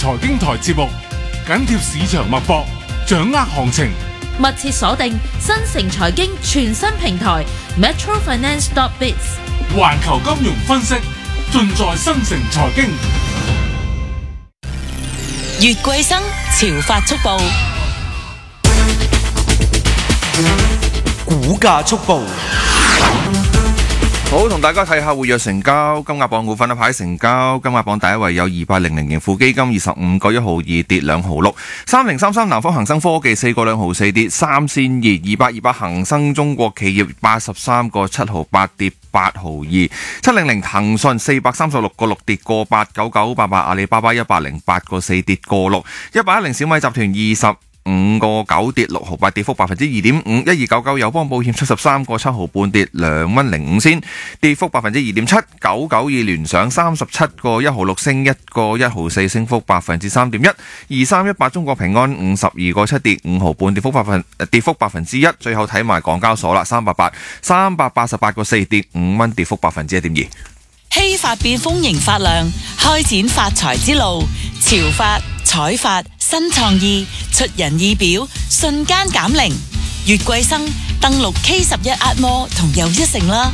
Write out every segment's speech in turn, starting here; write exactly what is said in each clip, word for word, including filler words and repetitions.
財經台節目，緊貼市場脈搏，掌握行情， 密切鎖定新城財經全新平台 Metro Finance dot biz， 環球金融分析盡在新城財經。 月桂生潮發速報， 股價速報。 好，同大家睇下活躍成交，金額榜股份一排成交，金額榜第一位有二八零零盈富基金二十五個一毫二跌兩毫六，三零三三南方恒生科技四個兩毫四跌三仙二，二八二八恒生中國企業八十三個七毫八跌八毫二，七零零騰訊四百三十六個六跌個八，九九八八阿里巴巴一百零八個四跌個六，一百一十小米集團二十五個九跌六毫八，跌幅百分之二點五。一二九九友邦保險七十三個七毫半跌兩蚊零五仙，跌幅百分之二點七。九九二聯想三十七個一毫六升一個一毫四，升幅百分之三點一。二三一八中國平安五十二個七跌五毫半，跌幅百分跌幅百分之一。最後睇埋港交所啦，三百八三百八十八個四跌五蚊，跌幅百分之一點二。 希發變豐盈發亮，開展發財之路。潮發、彩發、新創意，出人意表，瞬間減齡。月桂生登錄 K 十一 Atmore 同又一城啦。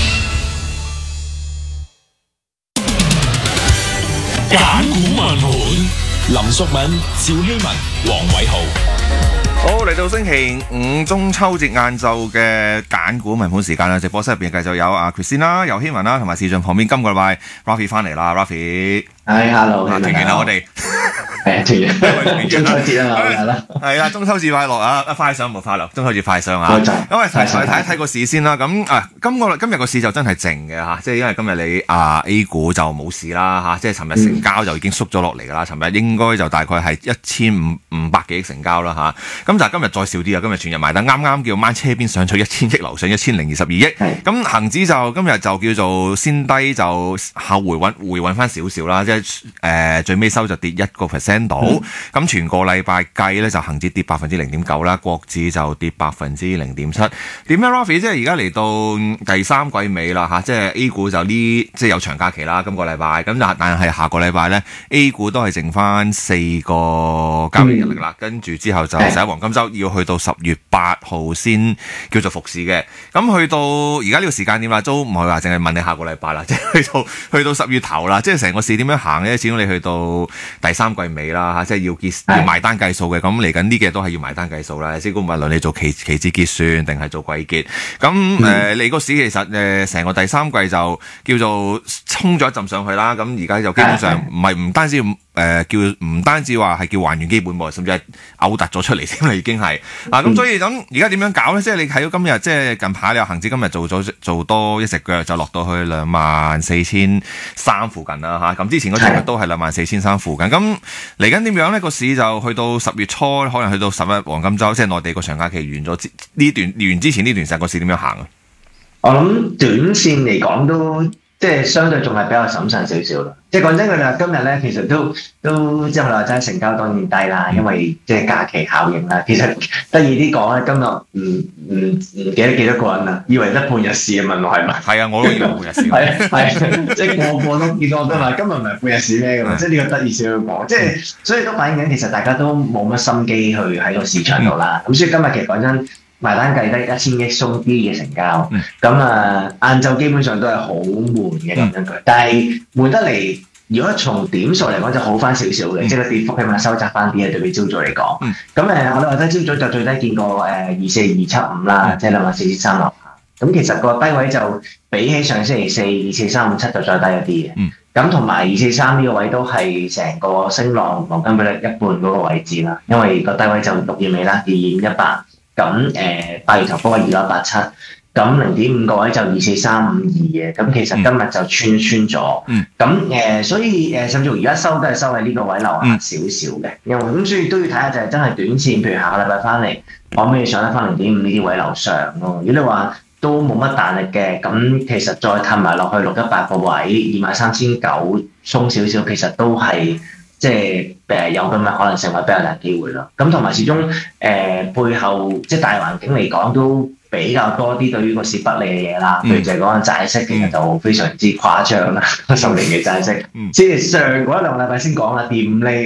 揀股問盤， 林淑敏、趙希文、黃偉豪。 好，嚟到星期五中秋節晏晝嘅揀股問盤時間啦，直播室入邊繼續有阿 Christine 啦、有希文啦，同埋視像旁邊今個禮拜 Rafi 翻嚟啦 ，Rafi。 係 hello， 團圓啦我哋。 係團圓，中秋節啊嘛，係啦。 係啦，中秋節快樂啊！快上冇快樂，中秋節快上啊！咁啊，睇睇睇個市先啦。咁啊，今個今日個市就真係靜嘅嚇，即係因為今日你啊 A 股就冇市啦嚇，即係尋日成交就已經縮咗落嚟㗎啦。尋日應該就大概係一千五五百幾億成交啦嚇。咁但係今日再少啲啊！今日全日埋單啱啱叫掹車邊上咗一千億樓上一千零二十二億。咁恆指就今日就叫做先低就後回穩回穩翻少少啦，即係誒、呃、最尾收就跌一個 percent 到。咁、嗯、全個禮拜計咧就恆指跌百分之零點九啦，國指就跌百分之零點七。點樣 Rafi？ 即係而家嚟到第三季尾啦嚇，即係 A 股就呢即係有長假期啦，今個禮拜咁但但係下個禮拜咧 A 股都係剩翻四個交易日啦，跟、嗯、住之後就十一黃金週要去到十月八號先叫做復市嘅。咁去到而家呢個時間點啦，都唔係話淨係問你下個禮拜啦，即係去到去到十月頭啦，即係成個市點樣行咧？始終你去到第三季尾啦嚇，即係要結要埋單計數嘅。咁嚟緊呢幾日都係要埋單計數啦。即係無論你做期期指結算定係做季結，咁誒、嗯呃、你個市其實誒成個第三季就叫做衝咗一陣上去啦。咁而家就基本上唔係唔單止誒、呃、叫唔單止話係叫還原基本喎，甚至係嘔突咗出嚟添啦，已經係啊。咁所以咁而家點樣搞咧？即係你睇到今日即係近排你恒指今日做咗做多一隻腳，就落到去兩萬四千三附近啦嚇。咁之前嗰隻腳都係兩萬四千三附近。咁嚟緊點樣呢？個市就去到十月初，可能去到十一黃金週，即係內地個長假期完咗呢段完之前呢段時間，個市點樣行啊？ 我諗短線嚟講都即係相對仲係比較審慎少少啦。即係講真，佢哋話今日咧，其實都都即係話齋成交當然低啦，因為即係假期效應啦。其實得意啲講咧，今日唔唔唔記得幾多個人啦，以為得半日市啊，問我係咪？係啊，我都以為半日市。係係，即係個個都見到都話今日唔係半日市咩咁？即係呢個得意少少講，即係所以都反映緊其實大家都冇乜心機去喺個市場度啦。咁、嗯、所以今日其實講真。埋單計得一千億鬆啲嘅成交，咁啊晏晝基本上都係好悶嘅咁樣佢，但係悶得嚟，如果從點數嚟講就好翻少少嘅，即係個跌幅起碼收窄翻啲嘅對比朝早嚟講。咁、嗯、誒，我哋話齋朝早就最低見過誒二四二七五啦，即係兩萬四千三樓下。咁其實個低位就比起上星期四二四三五七就再低一啲嘅。咁同埋二四三呢個位都係成個升浪黃金比率一半嗰個位置啦，因為個低位就六月尾啦，二二五一八。咁誒八月頭嗰個二九八七，咁零點五個位就二四三五二嘅，咁其實今日就穿穿咗，咁、嗯、誒、呃、所以誒、呃、甚至乎而家收都係收喺呢個位留下少少嘅，因為咁所以都要睇下就係真係短線，譬如下個禮拜翻嚟可唔可以上得翻零點五呢啲位樓上咯？如果你話都冇乜彈力嘅，咁其實再褪埋落去六一八個位二萬三千九鬆少少，其實都係。即係誒有咁嘅可能性或者比較大機會咯。咁同埋始終誒、呃、背後即係大環境嚟講都比較多啲對於個市不利嘅嘢啦。譬如就係講緊債息，其實就非常之誇張啦，十年嘅債息。即係上嗰一兩個禮拜先講啦，跌五厘。